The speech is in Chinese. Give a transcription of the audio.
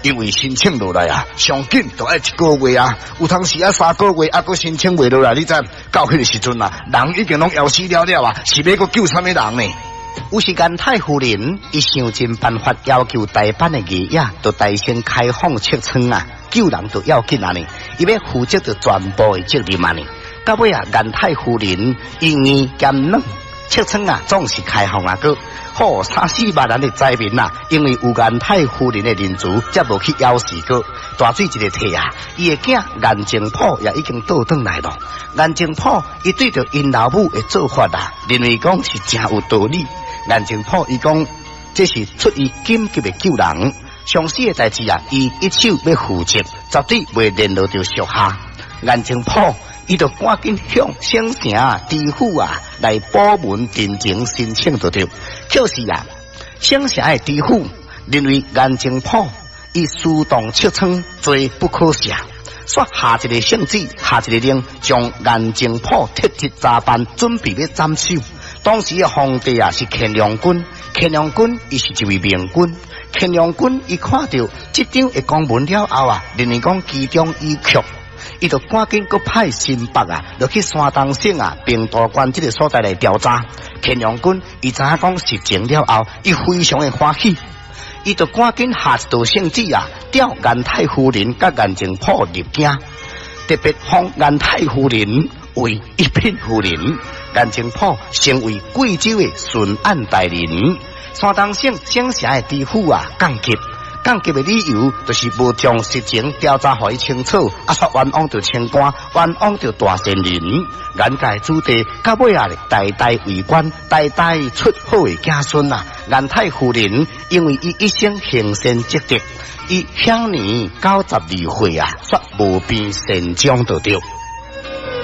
因为申请落来啊，上紧都要1个月啊，有当时啊3个月啊，佫申请袂落来，你知？到迄个时阵啊，人已经拢枵死了了啊，是要佫救啥物人呢？ 有时间太夫人伊想尽办法要求台班的艺业，都大声开放测窗啊，救人都要紧啊呢，伊要负责着全部的责任啊呢。到尾啊，严太夫人因为兼冷，测窗啊总是开放啊个，好3-4万人的灾民啊，因为有严太夫人的人主，才无去枵死个。大水一个摕啊，伊的囝严正甫也已经倒转来咯。严正甫伊对着因老母的做法啊，认为讲是真有道理。严正甫伊讲，这是出于紧急的救人，上死的代志啊，伊一手要负责，绝对袂联络到属下。严正甫伊就赶紧向省城知府啊来补文陈情申请就对。可是啊，省城的知府认为严正甫伊私动测窗，罪不可赦，煞下一个圣旨，下一个令，将严正甫特地查办，准备要斩首。当时的皇帝啊是乾隆君，乾隆君伊是一位明君，乾隆君伊看到这张的公文了后啊，认为讲其中有曲，伊就赶紧搁派新北啊，落去山东省啊平道关这个所在来调查。乾隆君伊知影讲实情了后，伊非常的欢喜，伊就赶紧下一道圣旨啊，调严太夫人甲严正甫入京，特别封严太夫人为一品夫人，严正甫成为贵州的巡按大人。山东省省城的知府啊降级的理由就是无将实情调查互伊清楚，煞冤枉着清官，冤枉着大善人。严家子弟到尾啊，代代为官，代代出好的子孙啊。严太夫人因为伊一生行善积德，伊享年92岁啊，煞无变善终就对。